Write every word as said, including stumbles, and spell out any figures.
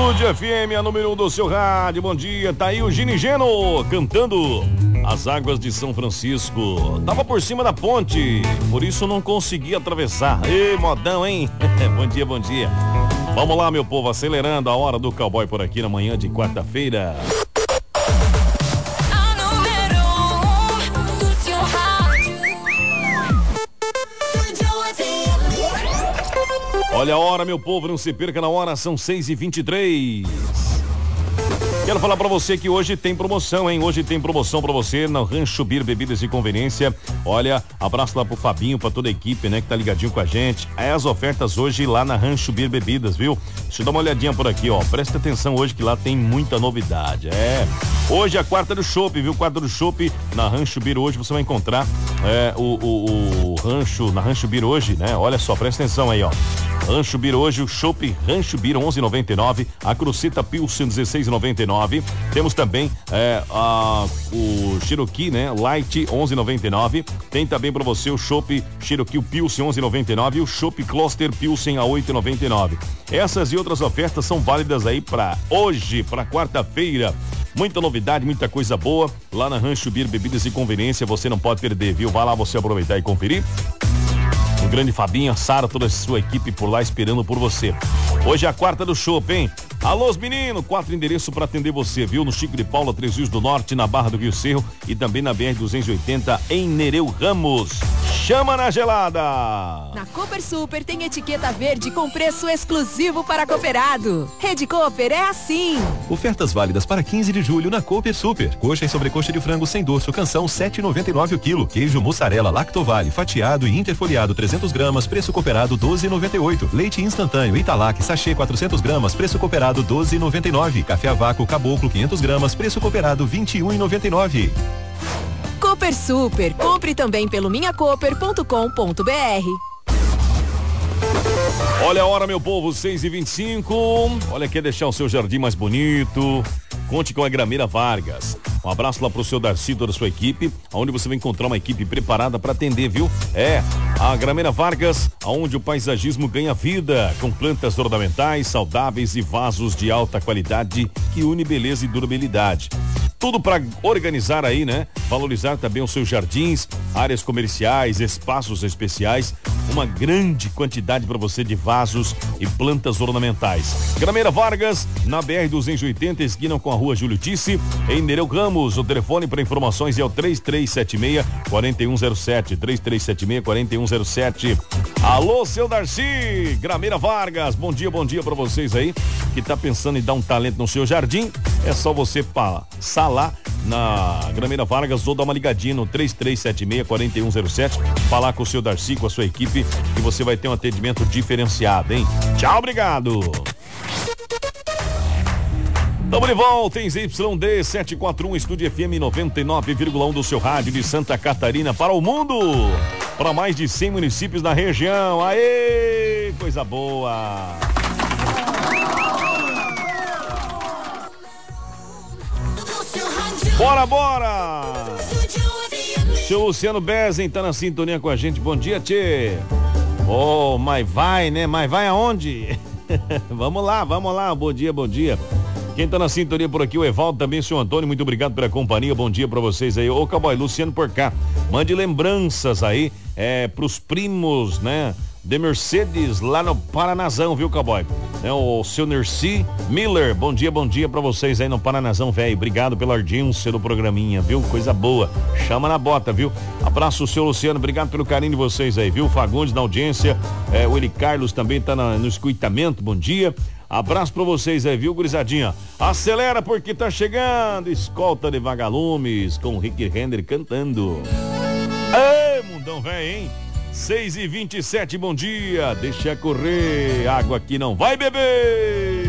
Estúdio F M, a número um do seu rádio. Bom dia, tá aí o Gini Geno cantando As Águas de São Francisco. Tava por cima da ponte, por isso não consegui atravessar. Ê, modão, hein? Bom dia, bom dia. Vamos lá, meu povo, acelerando a hora do cowboy por aqui na manhã de quarta-feira. Olha a hora, meu povo, não se perca na hora, são seis e vinte e três. Quero falar pra você que hoje tem promoção, hein? Hoje tem promoção pra você no Rancho Bir Bebidas e Conveniência. Olha, abraço lá pro Fabinho, pra toda a equipe, né, que tá ligadinho com a gente. É as ofertas hoje lá na Rancho Bir Bebidas, viu? Deixa eu dar uma olhadinha por aqui, ó. Presta atenção hoje que lá tem muita novidade. É. Hoje é a quarta do chopp, viu? Quarta do chopp na Rancho Bir hoje você vai encontrar é, o, o, o rancho, na Rancho Bir hoje, né? Olha só, presta atenção aí, ó. Rancho Bir hoje, o chopp Rancho Bir onze e noventa e nove, a Cruceta Pilsen dezesseis e noventa e nove. Temos também é, a, o Cherokee, né? Light onze e noventa e nove. Tem também para você o chopp Cherokee Pilsen onze e noventa e nove e o chopp Cluster Pilsen a oito e noventa e nove. Essas e outras ofertas são válidas aí para hoje, para quarta-feira. Muita novidade, muita coisa boa lá na Rancho Bir Bebidas e Conveniência, você não pode perder, viu? Vai lá você aproveitar e conferir. O grande Fabinho, a Sara, toda a sua equipe por lá esperando por você. Hoje é a quarta do chopp, hein? Alô, menino, quatro endereços para atender você, viu? No Chico de Paula, Três Rios do Norte, na Barra do Rio Cerro e também na B R duzentos e oitenta em Nereu Ramos. Chama na gelada! Na Cooper Super tem etiqueta verde com preço exclusivo para cooperado. Rede Cooper é assim. Ofertas válidas para quinze de julho na Cooper Super. Coxa e sobrecoxa de frango sem dorso, canção sete e noventa e nove o quilo. Queijo mussarela Lactovale, fatiado e interfoliado trezentos gramas, preço cooperado doze e noventa e oito. Leite instantâneo Italac, sachê quatrocentos gramas, preço cooperado doze e noventa e nove. Café a vácuo Caboclo quinhentos gramas, preço cooperado vinte e um e noventa e nove. Cooper Super. Compre também pelo minha cooper ponto com ponto b r. Olha a hora, meu povo, seis e vinte e cinco. Olha, quer deixar o seu jardim mais bonito? Conte com a Grameira Vargas. Um abraço lá pro seu Darcy, toda a sua equipe, onde você vai encontrar uma equipe preparada para atender, viu? É, a Grameira Vargas, onde o paisagismo ganha vida, com plantas ornamentais, saudáveis e vasos de alta qualidade que une beleza e durabilidade. Tudo para organizar aí, né? Valorizar também os seus jardins, áreas comerciais, espaços especiais, uma grande quantidade para você de vasos e plantas ornamentais. Grameira Vargas, na B R duzentos e oitenta, esquina com a Rua Júlio Tisse, em Nereu Ramos. O telefone para informações é o três três sete seis, quatro um zero sete, três três sete seis, quatro um zero sete. Alô, seu Darcy, Grameira Vargas, bom dia, bom dia para vocês aí, que tá pensando em dar um talento no seu jardim, é só você passar lá na Grameira Vargas ou dar uma ligadinha no três três sete seis, quatro um zero sete, falar com o seu Darcy, com a sua equipe, e você vai ter um atendimento diferenciado, hein? Tchau, obrigado! Tamo de volta em Z Y D setecentos e quarenta e um, Estúdio F M noventa e nove vírgula um do seu rádio de Santa Catarina para o mundo, para mais de cem municípios da região. Aê, coisa boa! Bora, bora! Seu Luciano Bezen tá na sintonia com a gente. Bom dia, tchê. Oh, mas vai, né? Mas vai aonde? Vamos lá, vamos lá. Bom dia, bom dia. Quem tá na sintonia por aqui, o Evaldo, também o senhor Antônio, muito obrigado pela companhia, bom dia pra vocês aí. Ô, Cowboy, Luciano por cá, mande lembranças aí, é, pros primos, né, de Mercedes, lá no Paranazão, viu, Cowboy? É, o seu Nercy Miller, bom dia, bom dia pra vocês aí no Paranazão, velho, obrigado pela audiência do programinha, viu, coisa boa, chama na bota, viu? Abraço, seu Luciano, obrigado pelo carinho de vocês aí, viu? Fagundes na audiência, é, o Eli Carlos também tá na, no escutamento, bom dia. Abraço pra vocês aí, viu, gurizadinha? Acelera porque tá chegando. Escolta de Vagalumes com o Rick Render cantando. Ei, mundão velho, hein? seis e vinte e sete, bom dia. Deixa correr. Água aqui não vai beber.